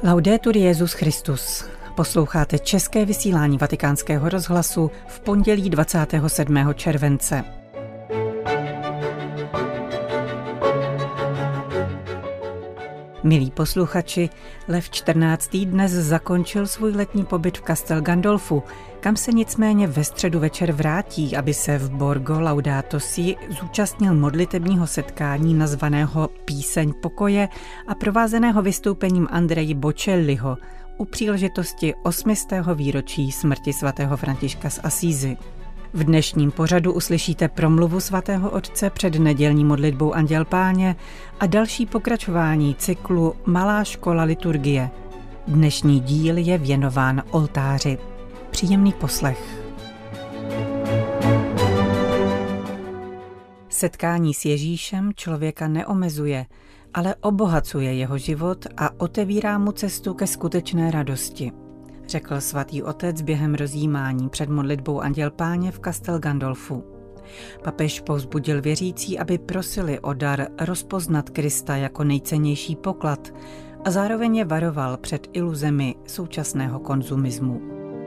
Laudetur Jesus Christus. Posloucháte české vysílání Vatikánského rozhlasu v pondělí 27. července. Milí posluchači, Lev XIV. Dnes zakončil svůj letní pobyt v Castel Gandolfu, kam se nicméně ve středu večer vrátí, aby se v Borgo Laudato Si zúčastnil modlitebního setkání nazvaného Píseň pokoje a provázeného vystoupením Andreji Bocelliho u příležitosti 800. výročí smrti svatého Františka z Asízy. V dnešním pořadu uslyšíte promluvu svatého otce před nedělní modlitbou Anděl Páně a další pokračování cyklu Malá škola liturgie. Dnešní díl je věnován oltáři. Příjemný poslech. Setkání s Ježíšem člověka neomezuje, ale obohacuje jeho život a otevírá mu cestu ke skutečné radosti, řekl svatý otec během rozjímání před modlitbou Anděl Páně v Castel Gandolfu. Papež povzbudil věřící, aby prosili o dar rozpoznat Krista jako nejcennější poklad a zároveň je varoval před iluzemi současného konzumismu.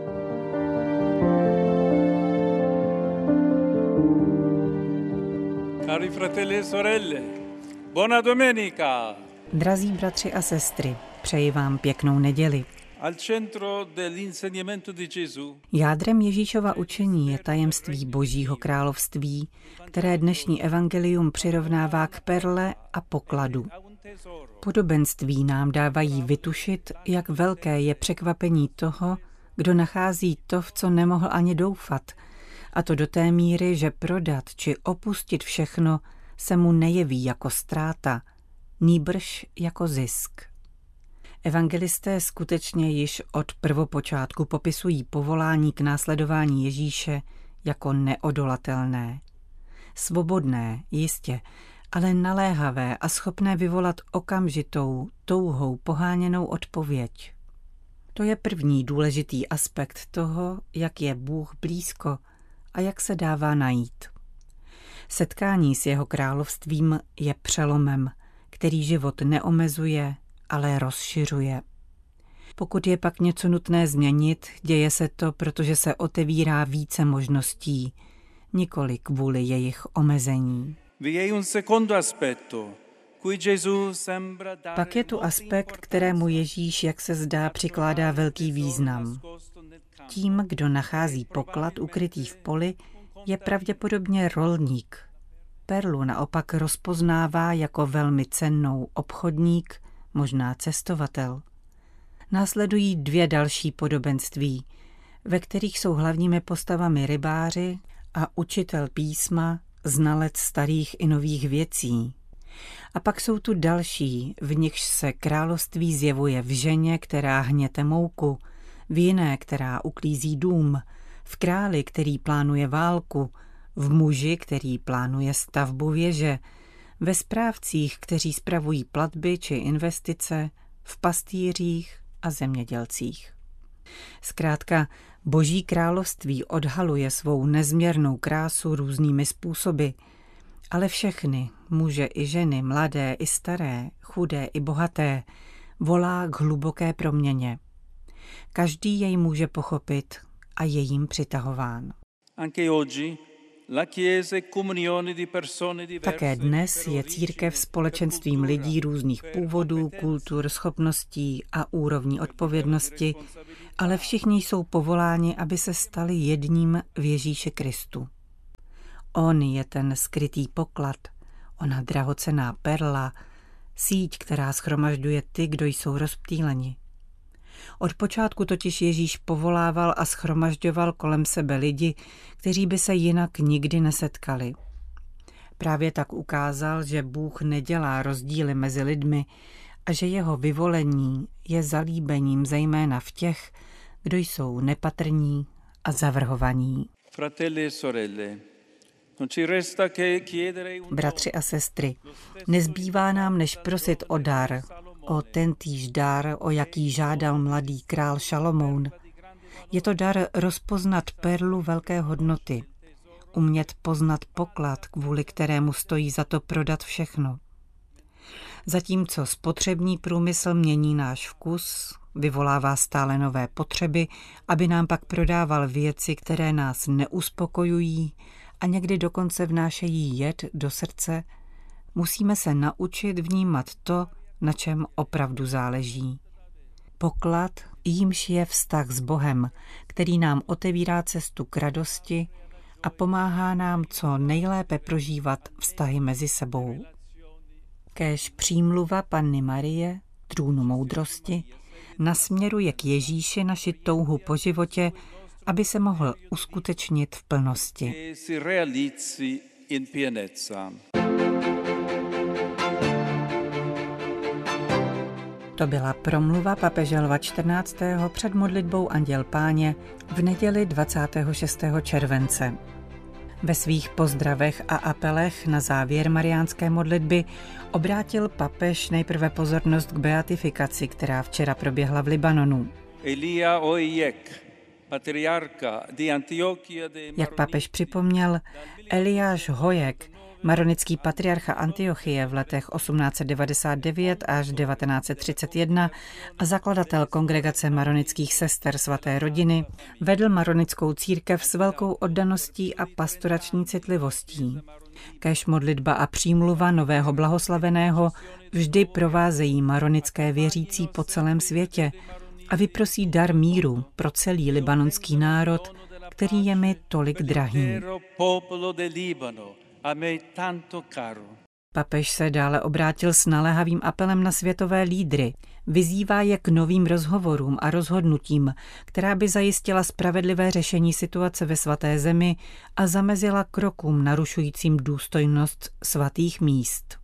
Cari fratelli e sorelle, buona domenica! Drazí bratři a sestry, přeji vám pěknou neděli. Jádrem Ježíšova učení je tajemství Božího království, které dnešní evangelium přirovnává k perle a pokladu. Podobenství nám dávají vytušit, jak velké je překvapení toho, kdo nachází to, v co nemohl ani doufat, a to do té míry, že prodat či opustit všechno se mu nejeví jako ztráta, nýbrž jako zisk. Evangelisté skutečně již od prvopočátku popisují povolání k následování Ježíše jako neodolatelné. Svobodné, jistě, ale naléhavé a schopné vyvolat okamžitou, touhou poháněnou odpověď. To je první důležitý aspekt toho, jak je Bůh blízko a jak se dává najít. Setkání s jeho královstvím je přelomem, který život neomezuje, ale rozšiřuje. Pokud je pak něco nutné změnit, děje se to, protože se otevírá více možností, nikoli kvůli jejich omezení. Pak je tu aspekt, kterému Ježíš, jak se zdá, přikládá velký význam. Tím, kdo nachází poklad ukrytý v poli, je pravděpodobně rolník. Perlu naopak rozpoznává jako velmi cennou obchodník, možná cestovatel. Následují dvě další podobenství, ve kterých jsou hlavními postavami rybáři a učitel písma, znalec starých i nových věcí. A pak jsou tu další, v nichž se království zjevuje v ženě, která hněte mouku, v jiné, která uklízí dům, v králi, který plánuje válku, v muži, který plánuje stavbu věže, ve správcích, kteří spravují platby či investice, v pastýřích a zemědělcích. Zkrátka, Boží království odhaluje svou nezměrnou krásu různými způsoby, ale všechny, muže i ženy, mladé i staré, chudé i bohaté, volá k hluboké proměně. Každý jej může pochopit a je jim přitahován. Také dnes je církev společenstvím lidí různých původů, kultur, schopností a úrovní odpovědnosti, ale všichni jsou povoláni, aby se stali jedním v Ježíši Kristu. On je ten skrytý poklad, ona drahocenná perla, síť, která shromažďuje ty, kdo jsou rozptýleni. Od počátku totiž Ježíš povolával a shromažďoval kolem sebe lidi, kteří by se jinak nikdy nesetkali. Právě tak ukázal, že Bůh nedělá rozdíly mezi lidmi a že jeho vyvolení je zalíbením zejména v těch, kdo jsou nepatrní a zavrhovaní. Bratři a sestry, nezbývá nám než prosit o dar, o tentýž dar, o jaký žádal mladý král Šalomoun. Je to dar rozpoznat perlu velké hodnoty, umět poznat poklad, kvůli kterému stojí za to prodat všechno. Zatímco spotřební průmysl mění náš vkus, vyvolává stále nové potřeby, aby nám pak prodával věci, které nás neuspokojují a někdy dokonce vnášejí jed do srdce, musíme se naučit vnímat to, na čem opravdu záleží. Poklad, jímž je vztah s Bohem, který nám otevírá cestu k radosti a pomáhá nám co nejlépe prožívat vztahy mezi sebou. Kéž přímluva Panny Marie, trůnu moudrosti, nasměruje k Ježíši naši touhu po životě, aby se mohl uskutečnit v plnosti. To byla promluva papeže Lva XIV. Před modlitbou Anděl Páně v neděli 26. července. Ve svých pozdravech a apelech na závěr mariánské modlitby obrátil papež nejprve pozornost k beatifikaci, která včera proběhla v Libanonu. Jak papež připomněl, Eliáš Hojek, maronický patriarcha Antiochie v letech 1899 až 1931 a zakladatel kongregace maronických sester svaté rodiny, vedl maronickou církev s velkou oddaností a pastorační citlivostí. Kéž modlitba a přímluva nového blahoslaveného vždy provázejí maronické věřící po celém světě a vyprosí dar míru pro celý libanonský národ, který je mi tolik drahý. Papež se dále obrátil s naléhavým apelem na světové lídry. Vyzývá je k novým rozhovorům a rozhodnutím, která by zajistila spravedlivé řešení situace ve svaté zemi a zamezila krokům narušujícím důstojnost svatých míst.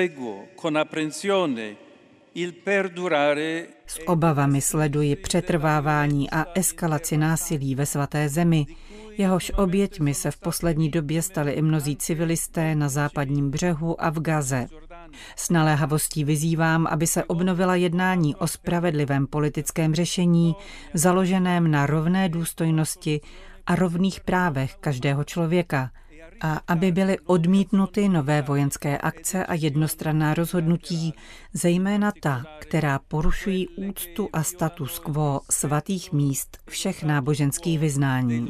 S obavami sleduji přetrvávání a eskalaci násilí ve svaté zemi, jehož oběťmi se v poslední době stali i mnozí civilisté na západním břehu a v Gaze. S naléhavostí vyzývám, aby se obnovila jednání o spravedlivém politickém řešení, založeném na rovné důstojnosti a rovných právech každého člověka, a aby byly odmítnuty nové vojenské akce a jednostranná rozhodnutí, zejména ta, která porušují úctu a status quo svatých míst všech náboženských vyznání.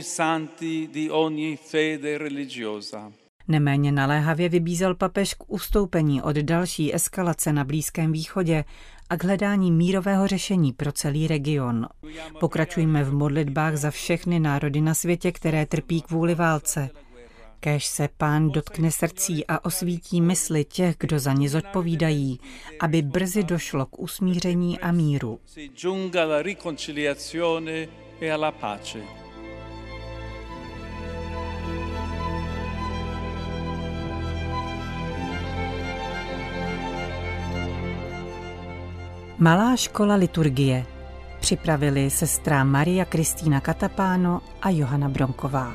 Neméně naléhavě vybízel papež k ustoupení od další eskalace na Blízkém východě a k hledání mírového řešení pro celý region. Pokračujme v modlitbách za všechny národy na světě, které trpí kvůli válce. Kéž se Pán dotkne srdcí a osvítí mysli těch, kdo za ně zodpovídají, aby brzy došlo k usmíření a míru. Malá škola liturgie. Připravili sestra Maria Kristýna Katapáno a Johana Bronková.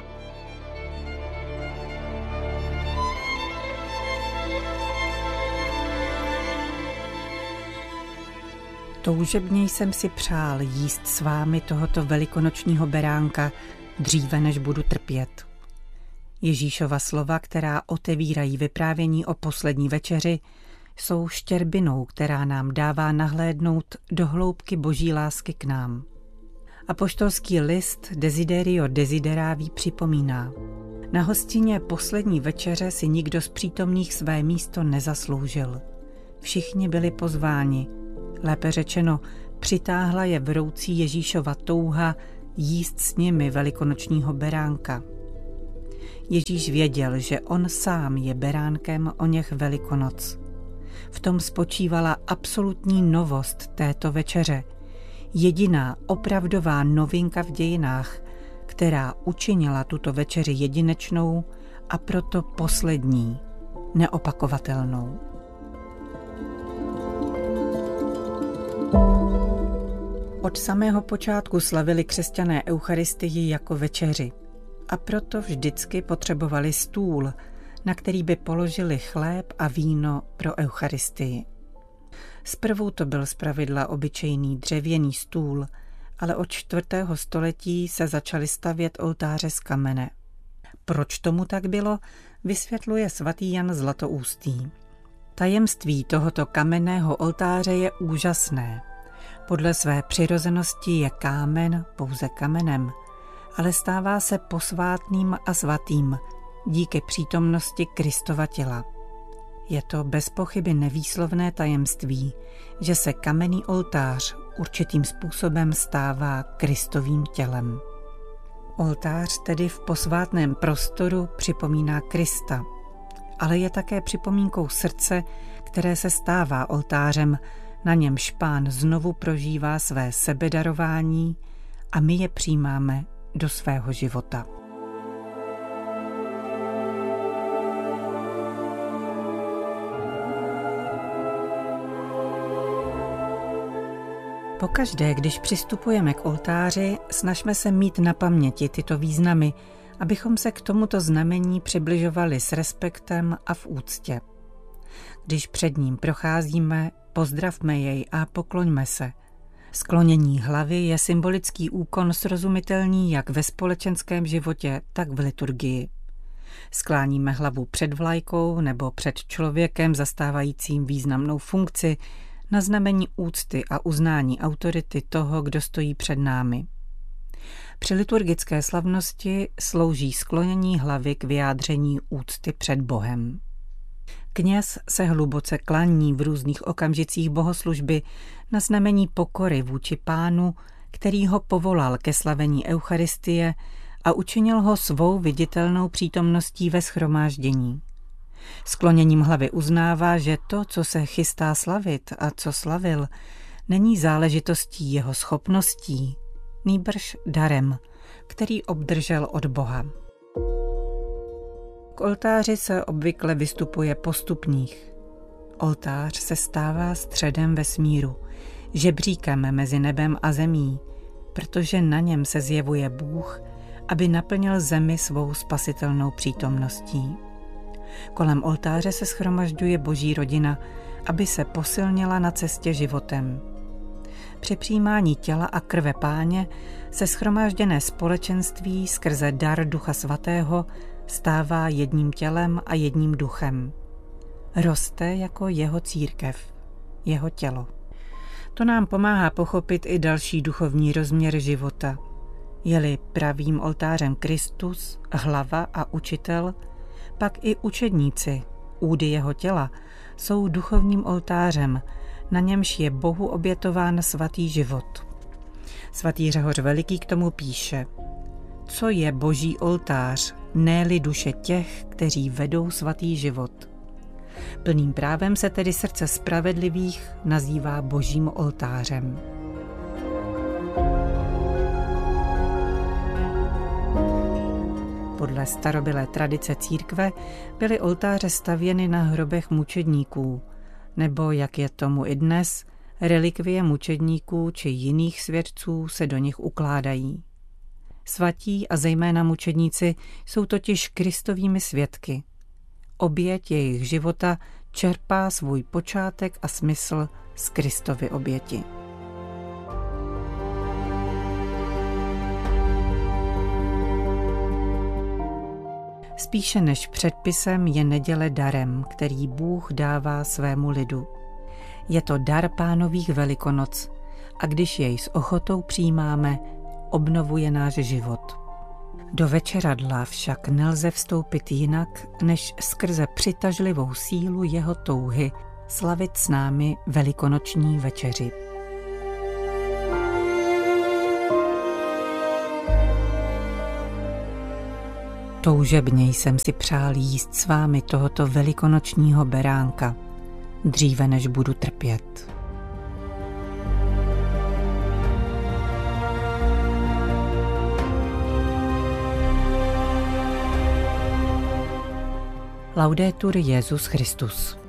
Toužebně jsem si přál jíst s vámi tohoto velikonočního beránka dříve, než budu trpět. Ježíšova slova, která otevírají vyprávění o poslední večeři, jsou štěrbinou, která nám dává nahlédnout do hloubky boží lásky k nám. Apoštolský list Desiderio Desideravi připomíná: na hostině poslední večeře si nikdo z přítomných své místo nezasloužil. Všichni byli pozváni. Lépe řečeno, přitáhla je vroucí Ježíšova touha jíst s nimi velikonočního beránka. Ježíš věděl, že on sám je beránkem oněch Velikonoc. V tom spočívala absolutní novost této večeře. Jediná opravdová novinka v dějinách, která učinila tuto večeři jedinečnou a proto poslední, neopakovatelnou. Od samého počátku slavili křesťané Eucharistii jako večeři a proto vždycky potřebovali stůl, na který by položili chléb a víno pro Eucharistii. Zprvu to byl zpravidla obyčejný dřevěný stůl, ale od 4. století se začaly stavět oltáře z kamene. Proč tomu tak bylo, vysvětluje svatý Jan Zlatoústý. Tajemství tohoto kamenného oltáře je úžasné. Podle své přirozenosti je kámen pouze kamenem, ale stává se posvátným a svatým díky přítomnosti Kristova těla. Je to bez pochyby nevýslovné tajemství, že se kamenný oltář určitým způsobem stává Kristovým tělem. Oltář tedy v posvátném prostoru připomíná Krista, ale je také připomínkou srdce, které se stává oltářem, na němž Pán znovu prožívá své sebedarování a my je přijímáme do svého života. Pokaždé, když přistupujeme k oltáři, snažme se mít na paměti tyto významy, abychom se k tomuto znamení přibližovali s respektem a v úctě. Když před ním procházíme, pozdravme jej a pokloňme se. Sklonění hlavy je symbolický úkon srozumitelný jak ve společenském životě, tak v liturgii. Skláníme hlavu před vlajkou nebo před člověkem zastávajícím významnou funkci na znamení úcty a uznání autority toho, kdo stojí před námi. Při liturgické slavnosti slouží sklonění hlavy k vyjádření úcty před Bohem. Kněz se hluboce klaní v různých okamžicích bohoslužby na znamení pokory vůči Pánu, který ho povolal ke slavení Eucharistie a učinil ho svou viditelnou přítomností ve shromáždění. Skloněním hlavy uznává, že to, co se chystá slavit a co slavil, není záležitostí jeho schopností, nýbrž darem, který obdržel od Boha. K oltáři se obvykle vystupuje po stupních. Oltář se stává středem vesmíru, žebříkem mezi nebem a zemí, protože na něm se zjevuje Bůh, aby naplnil zemi svou spasitelnou přítomností. Kolem oltáře se shromažďuje Boží rodina, aby se posilnila na cestě životem. Při přijímání těla a krve Páně se shromážděné společenství skrze dar Ducha Svatého stává jedním tělem a jedním duchem. Roste jako jeho církev, jeho tělo. To nám pomáhá pochopit i další duchovní rozměr života. Je-li pravým oltářem Kristus, hlava a učitel, pak i učedníci, údy jeho těla, jsou duchovním oltářem, na němž je Bohu obětován svatý život. Svatý Řehoř Veliký k tomu píše: Co je Boží oltář, ne-li duše těch, kteří vedou svatý život. Plným právem se tedy srdce spravedlivých nazývá Božím oltářem. Podle starobylé tradice církve byly oltáře stavěny na hrobech mučedníků, nebo, jak je tomu i dnes, relikvie mučedníků či jiných svědců se do nich ukládají. Svatí a zejména mučedníci jsou totiž Kristovými svědky. Oběť jejich života čerpá svůj počátek a smysl z Kristovy oběti. Spíše než předpisem je neděle darem, který Bůh dává svému lidu. Je to dar Pánových Velikonoc a když jej s ochotou přijímáme, obnovuje náš život. Do večeradla však nelze vstoupit jinak, než skrze přitažlivou sílu jeho touhy slavit s námi velikonoční večeři. Toužebně jsem si přál jíst s vámi tohoto velikonočního beránka, dříve než budu trpět. Laudetur Jesus Christus.